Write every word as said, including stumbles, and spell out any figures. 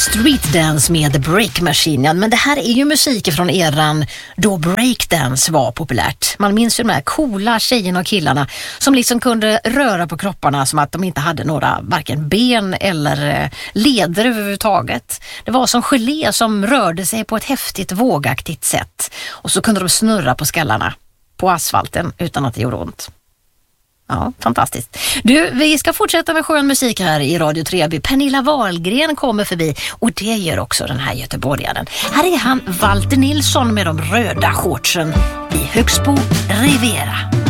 Street Dance med The Break Machine. Men det här är ju musik från eran då breakdance var populärt. Man minns ju de här coola tjejerna och killarna som liksom kunde röra på kropparna som att de inte hade några varken ben eller leder överhuvudtaget. Det var som gelé som rörde sig på ett häftigt vågaktigt sätt. Och så kunde de snurra på skallarna på asfalten utan att det gjorde ont. Ja, fantastiskt. Du, vi ska fortsätta med skön musik här i Radio Treby. Pernilla Wahlgren kommer förbi och det gör också den här göteborgaren. Här är han, Walter Nilsson med de röda shortsen i Högsbo Riviera.